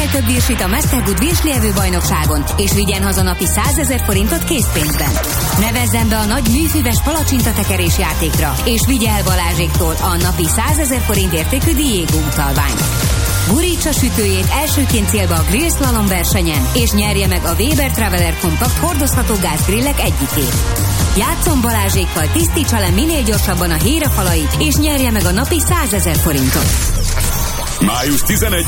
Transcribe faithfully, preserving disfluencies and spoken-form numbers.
több virsit a Mastergood virslievő bajnokságon, és vigyen haza napi százezer forintot készpénzben. Nevezzen be a nagy műfüves palacsintatekerés játékra, és vigye el Balázséktól a napi százezer forint értékű Diego utalványt. Gurítsa sütőjét elsőként célba a grill slalom versenyen, és nyerje meg a Weber Traveler kompakt hordozható gázgrillek egyikét. Játszon Balázsékkal, tisztítsa le minél gyorsabban a hírafalait, és nyerje meg a napi százezer forintot. május tizenegyedike